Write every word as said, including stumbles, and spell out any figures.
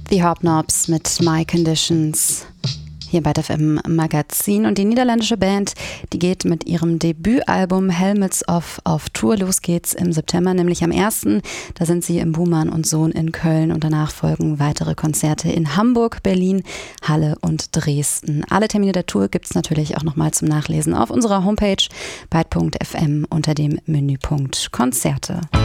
The Hobnobs mit My Conditions hier bei F M Magazin. Und die niederländische Band, die geht mit ihrem Debütalbum Helmets Off auf Tour. Los geht's im September, nämlich am ersten Da sind sie im Buhmann und Sohn in Köln und danach folgen weitere Konzerte in Hamburg, Berlin, Halle und Dresden. Alle Termine der Tour gibt's natürlich auch nochmal zum Nachlesen auf unserer Homepage byte punkt f m unter dem Menüpunkt Konzerte.